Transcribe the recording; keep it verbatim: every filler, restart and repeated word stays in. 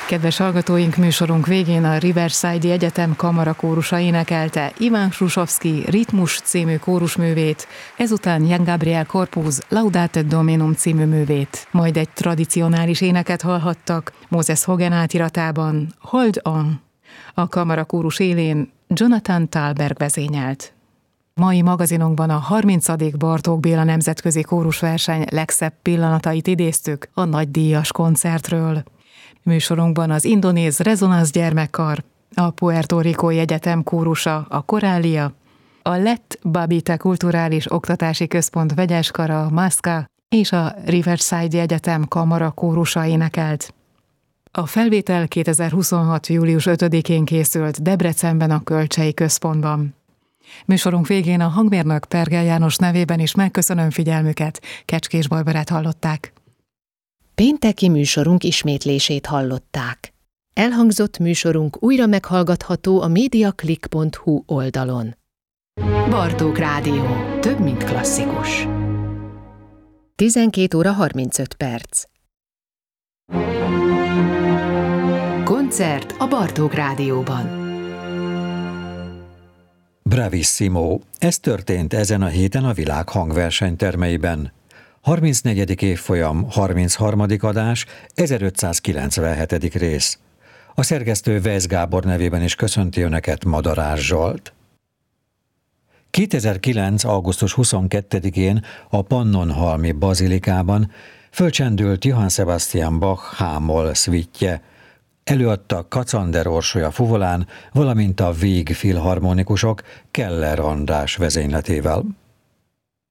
Kedves hallgatóink, műsorunk végén a Riverside Egyetem kamarakórusa énekelte Iván Krusovszky Ritmus című kórusművét, ezután Jan Gabriel Corpus Laudate Dominum című művét. Majd egy tradicionális éneket hallhattak Moses Hogan átiratában, Hold On. A kamarakórus élén Jonathan Thalberg vezényelt. Mai magazinunkban a harmincadik Bartók Béla nemzetközi kórusverseny legszebb pillanatait idéztük a nagydíjas koncertről. Műsorunkban az indonéz Rezonansz gyermekkar, a Puerto Ricói Egyetem kórusa, a Korália, a lett Babita Kulturális Oktatási Központ vegyeskara, Maska és a Riverside Egyetem kamara kórusa énekelt. A felvétel kétezer-huszonhat. július ötödikén készült Debrecenben a Kölcsei Központban. Műsorunk végén a hangmérnök Pergel János nevében is megköszönöm figyelmüket, Kecskés Barbarát hallották. Pénteki műsorunk ismétlését hallották. Elhangzott műsorunk újra meghallgatható a mediaclick pont hu oldalon. Bartók Rádió. Több, mint klasszikus. tizenkét óra harmincöt perc. Koncert a Bartók Rádióban. Bravissimo! Ez történt ezen a héten a világ hangversenytermeiben. harmincnegyedik évfolyam, harmincharmadik adás, ezerötszázkilencvenhetedik rész. A szerkesztő Weisz Gábor nevében is köszönti Önöket Madarás Zsolt. kétezer-kilenc. augusztus huszonkettedikén a Pannonhalmi Bazilikában fölcsendült Johann Sebastian Bach H-moll szvittje. Előadta Kacander Orsolya fuvolán, valamint a Víg filharmonikusok Keller András vezényletével.